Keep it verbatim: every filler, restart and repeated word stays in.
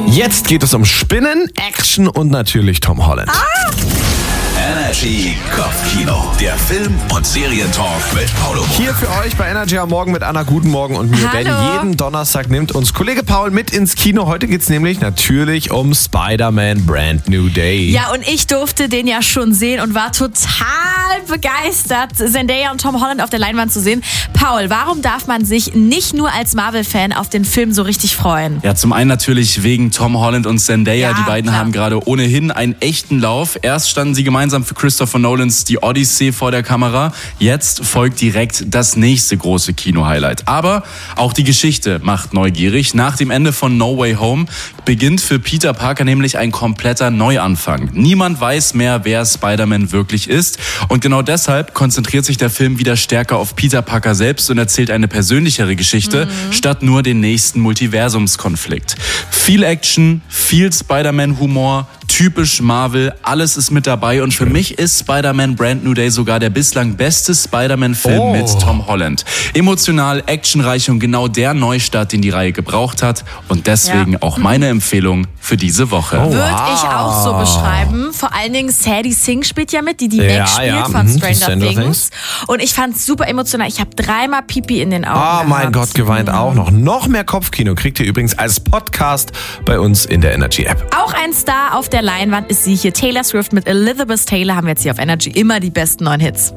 Jetzt geht es um Spinnen, Action und natürlich Tom Holland. Ah. Energy Kopfkino, der Film- und Serientalk mit Paolo. Hier für euch bei Energy am Morgen mit Anna Guten Morgen und mir, Ben. Jeden Donnerstag nimmt uns Kollege Paul mit ins Kino. Heute geht es nämlich natürlich um Spider-Man Brand New Day. Ja, und ich durfte den ja schon sehen und war total begeistert, Zendaya und Tom Holland auf der Leinwand zu sehen. Paul, warum darf man sich nicht nur als Marvel-Fan auf den Film so richtig freuen? Ja, zum einen natürlich wegen Tom Holland und Zendaya. Ja, die beiden klar. haben gerade ohnehin einen echten Lauf. Erst standen sie gemeinsam für Christopher Nolans Die Odyssey vor der Kamera. Jetzt folgt direkt das nächste große Kino-Highlight. Aber auch die Geschichte macht neugierig. Nach dem Ende von No Way Home beginnt für Peter Parker nämlich ein kompletter Neuanfang. Niemand weiß mehr, wer Spider-Man wirklich ist. Und genau deshalb konzentriert sich der Film wieder stärker auf Peter Parker selbst und erzählt eine persönlichere Geschichte, mhm. statt nur den nächsten Multiversumskonflikt. Viel Action, viel Spider-Man-Humor, typisch Marvel, alles ist mit dabei. Und für mich ist Spider-Man Brand New Day sogar der bislang beste Spider-Man-Film oh. mit Tom Holland. Emotional, actionreich und genau der Neustart, den die Reihe gebraucht hat. Und deswegen ja. auch meine Empfehlung für diese Woche. Oh, Würde wow. ich auch so beschreiben. Vor allen Dingen Sadie Singh spielt ja mit, die die Ja, Mac spielt ja, von mhm, Stranger, Stranger Things. Things. Und ich fand es super emotional. Ich habe dreimal Pipi in den Augen Oh gehabt. mein Gott, geweint auch noch. Noch mehr Kopfkino kriegt ihr übrigens als Podcast bei uns in der Energy App. Auch ein Star auf der Leinwand ist sie hier. Taylor Swift mit Elizabeth Taylor haben wir jetzt hier auf Energy immer die besten neuen Hits.